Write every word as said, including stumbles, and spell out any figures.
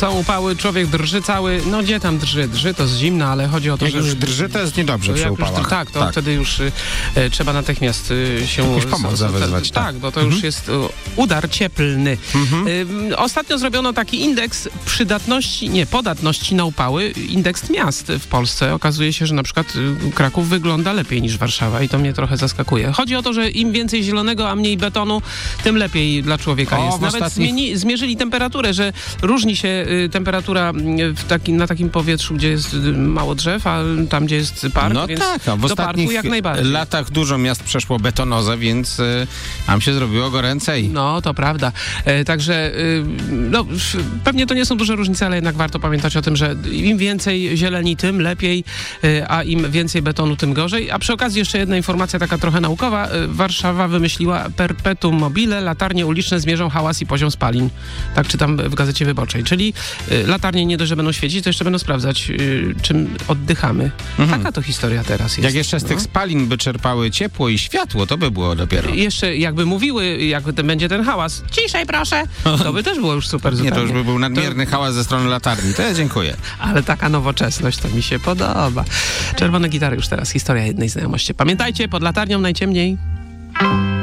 Są upały, człowiek drży cały, no gdzie tam drży? Drży to z zimna, ale chodzi o to, Jak że... już drży, to jest niedobrze to przy jak już upałach. drży, tak, to tak. wtedy już y, y, trzeba natychmiast y, się... Jakąś pomoc z- z- zawezwać, tak. Tak, bo to Mhm. już jest y, udar cieplny. Mhm. Y, ostatnio zrobiono taki indeks przydatności, nie, podatności na upały, indeks miast w Polsce. Okazuje się, że na przykład y, Kraków wygląda lepiej niż Warszawa i to mnie trochę zaskakuje. Chodzi o to, że im więcej zielonego, a mniej betonu, tym lepiej dla człowieka O, jest. w Nawet ostatnich- zmieni, zmierzyli temperaturę, że różni się y, temperatura y, w taki, na takim powietrzu, gdzie jest y, mało drzew, a tam, gdzie jest park, No więc tak, a w do ostatnich parku jak najbardziej. latach dużo miast przeszło betonozę, więc y, nam się zrobiło goręcej. No, to prawda. E, także y, no, f- pewnie to nie są duże różnice, ale jednak warto pamiętać o tym, że im więcej zieleni, tym lepiej, y, a im więcej betonu, tym gorzej. A przy okazji jeszcze jedna informacja taka trochę naukowa. Y, Warszawa wymyśliła perpetuum mobile, latarnie uliczne zmierzą hałas i poziom spalin. Tak czytam w Gazecie Wyborczej. Czyli y, latarnie nie dość, że będą świecić, to jeszcze będą sprawdzać, y, czym oddychamy. Mhm. Taka to historia teraz jest. Jak jeszcze z no. tych spalin by czerpały ciepło i światło, to by było dopiero. I jeszcze jakby mówiły, jak ten, będzie ten hałas, ciszej proszę, to by też było już super Nie, zupełnie. to już by był nadmierny hałas ze strony latarni. To ja dziękuję. Ale taka nowoczesność to mi się podoba. Czerwone gitary już teraz, historia jednej znajomości. Pamiętajcie, pod latarnią najciemniej.